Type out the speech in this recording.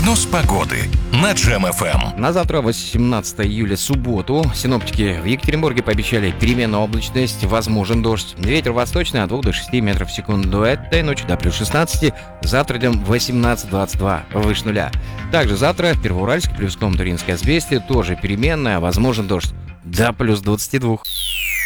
Прогноз погоды на Джем-ФМ. На завтра, 18 июля, субботу, синоптики в Екатеринбурге пообещали переменную облачность, возможен дождь. Ветер восточный от 2 до 6 метров в секунду. Этой ночью до плюс 16, завтра днем 18-22, выше нуля. Также завтра Первоуральск, плюс Том, Туринское Известие, тоже переменная, возможен дождь до плюс 22.